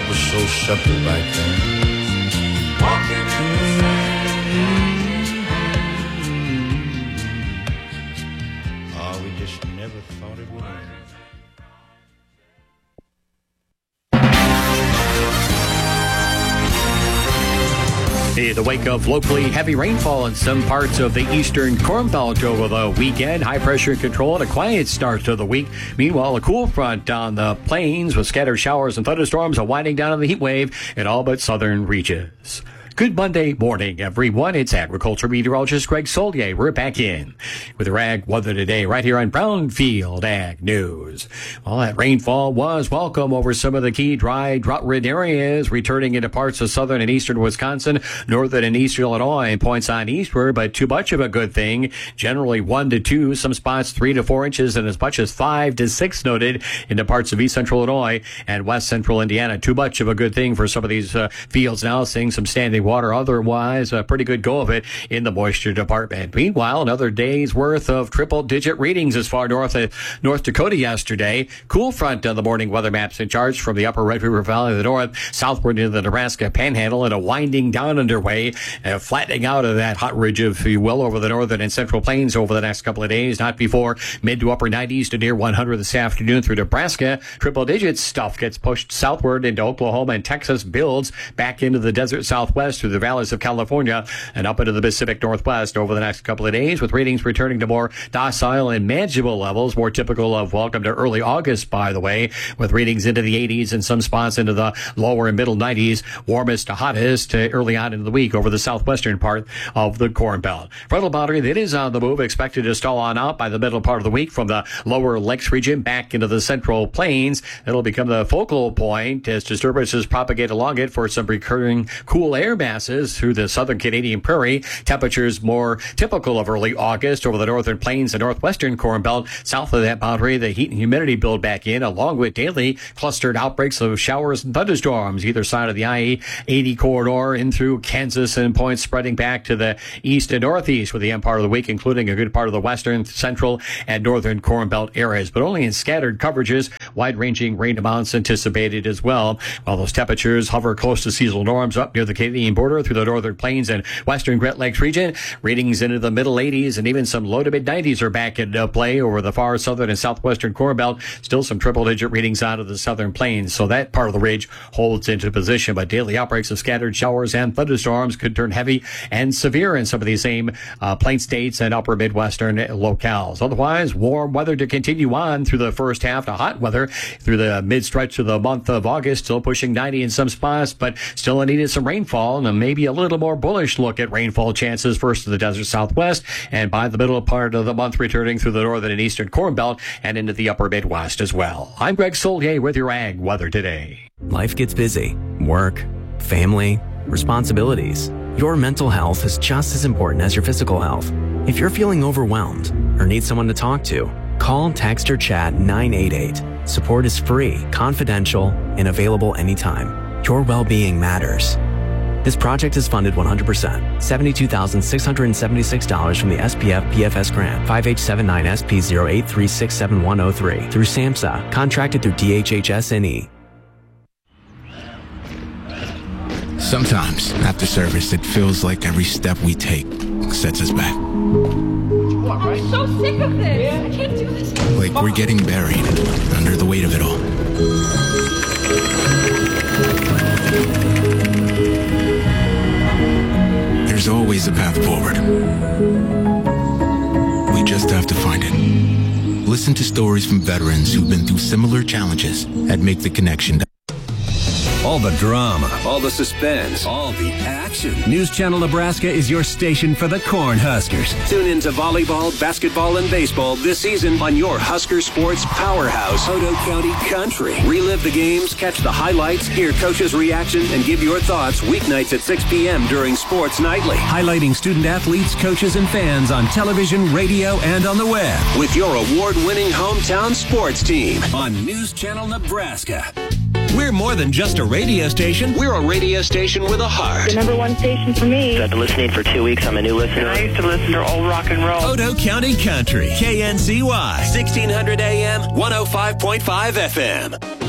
life was so simple back then. Walking in the sand. Oh, we just never thought it would end. In the wake of locally heavy rainfall in some parts of the eastern Corn Belt over the weekend, high pressure control and a quiet start to the week. Meanwhile, a cool front on the plains with scattered showers and thunderstorms are winding down on the heat wave in all but southern reaches. Good Monday morning, everyone. It's agriculture meteorologist Greg Solier. We're back in with your ag weather today right here on Brownfield Ag News. Well, that rainfall was welcome over some of the key dry, drought-ridden areas, returning into parts of southern and eastern Wisconsin, northern and eastern Illinois, and points on eastward, but too much of a good thing. Generally 1 to 2, some spots 3 to 4 inches, and as much as 5 to 6 noted into parts of east central Illinois and west central Indiana. Too much of a good thing for some of these fields now, seeing some standing water. Otherwise, a pretty good go of it in the moisture department. Meanwhile, another day's worth of triple-digit readings as far north as North Dakota yesterday. Cool front on the morning weather maps in charge from the upper Red River Valley of the north, southward into the Nebraska Panhandle, and a winding down underway, flattening out of that hot ridge, if you will, over the northern and central plains over the next couple of days. Not before mid to upper 90s to near 100 this afternoon through Nebraska. Triple-digit stuff gets pushed southward into Oklahoma and Texas, builds back into the desert southwest through the valleys of California and up into the Pacific Northwest over the next couple of days, with readings returning to more docile and manageable levels, more typical of welcome to early August, by the way, with readings into the 80s and some spots into the lower and middle 90s, warmest to hottest early on in the week over the southwestern part of the Corn Belt. Frontal boundary that is on the move, expected to stall on out by the middle part of the week from the lower Lakes region back into the central plains. It'll become the focal point as disturbances propagate along it for some recurring cool air masses through the southern Canadian prairie. Temperatures more typical of early August over the northern plains and northwestern Corn Belt. South of that boundary, the heat and humidity build back in, along with daily clustered outbreaks of showers and thunderstorms either side of the I-80 corridor in through Kansas, and points spreading back to the east and northeast with the end part of the week, including a good part of the western, central, and northern Corn Belt areas, but only in scattered coverages. Wide-ranging rain amounts anticipated as well, while those temperatures hover close to seasonal norms up near the Canadian border through the northern plains and western Great Lakes region. Readings into the middle 80s and even some low to mid 90s are back in play over the far southern and southwestern Corn Belt. Still some triple-digit readings out of the southern plains, so that part of the ridge holds into position, but daily outbreaks of scattered showers and thunderstorms could turn heavy and severe in some of these same plain states and upper Midwestern locales. Otherwise, warm weather to continue on through the first half to hot weather through the mid-stretch of the month of August, still pushing 90 in some spots, but still needed some rainfall, and maybe a little more bullish look at rainfall chances first to the desert southwest, and by the middle part of the month returning through the northern and eastern Corn Belt and into the upper Midwest as well. I'm Greg Solier with your ag weather today. Life gets busy. Work, family, responsibilities. Your mental health is just as important as your physical health. If you're feeling overwhelmed or need someone to talk to, call, text, or chat 988. Support is free, confidential, and available anytime. Your well-being matters. This project is funded 100%, $72,676 from the SPF PFS grant, 5879SP08367103 through SAMHSA, contracted through DHHS-NE. Sometimes, after service, it feels like every step we take sets us back. I'm so sick of this. I can't do this. Like we're getting buried under the weight of it all. There's always a path forward. We just have to find it. Listen to stories from veterans who've been through similar challenges and make the connection. All the drama, all the suspense, all the action. News Channel Nebraska is your station for the Cornhuskers. Tune in to volleyball, basketball, and baseball this season on your Husker sports powerhouse, Odo County Country. Relive the games, catch the highlights, hear coaches' reaction, and give your thoughts weeknights at 6 p.m. during Sports Nightly. Highlighting student athletes, coaches, and fans on television, radio, and on the web. With your award-winning hometown sports team on News Channel Nebraska. We're more than just a radio station. We're a radio station with a heart. The number one station for me. I've been listening for 2 weeks. I'm a new listener. I used to listen to old rock and roll. Odo County Country, KNCY, 1600 AM, 105.5 FM.